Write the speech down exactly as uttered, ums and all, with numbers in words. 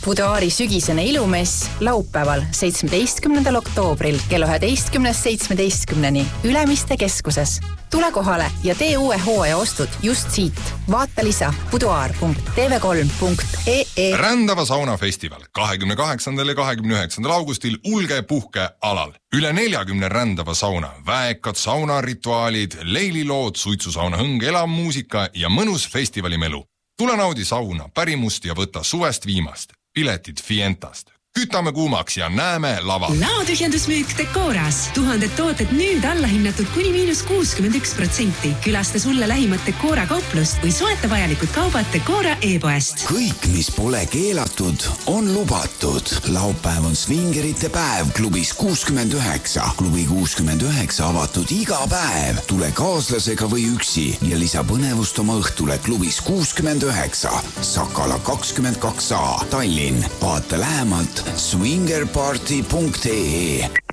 Boudoiri sügisene ilumess laupäeval seitsmeteistkümnendal oktoobril kella üheteistkümnest seitsmeteistkümneni Ülemiste keskuses. Tule kohale ja tee uue hooaja ostud just siit. Vaata lisa boudoir punkt t v kolm punkt e e. Rändava saunafestival kahekümne kaheksandal ja kahekümne üheksandal augustil Ulge puhke alal. Üle neljakümne rändava sauna, väekad saunarituaalid, leililood, suitsusauna hõng, elav muusika ja mõnus festivalimelu. Tule naudi sauna, pärimust ja võta suvest viimast. Piletid Fientast. Kütame kuumaks ja näeme laval. Laotühjendusmüük Decoras. Tuhanded tooted nüüd allahinnatud kuni miinus kuuskümmend üks protsenti. Külasta sulle lähimat Decora kauplust või soeta vajalikud kaubad Decora e-poest. Kõik, mis pole keelatud, on lubatud. Laupäev on Swingerite päev klubis kuuskümmend üheksa. Klubi kuuskümmend üheksa avatud iga päev. Tule kaaslasega või üksi ja lisa põnevust oma õhtule klubis kuuskümmend üheksa. Sakala kakskümmend kaks A, Tallinn. Vaata lähemalt swingerparty punkt e e.